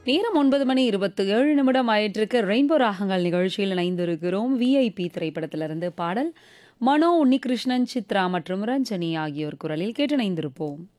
நேரம் 9:27 ஆயிட்டிருக்கு. ரெயின்போ ராகங்கள் நிகழ்ச்சியில் இணைந்திருக்கிறோம். விஐபி திரைப்படத்திலிருந்து பாடல் மனோ, உன்னிகிருஷ்ணன், சித்ரா மற்றும் ரஞ்சனி ஆகியோர் குரலில் கேட்டு இணைந்திருப்போம்.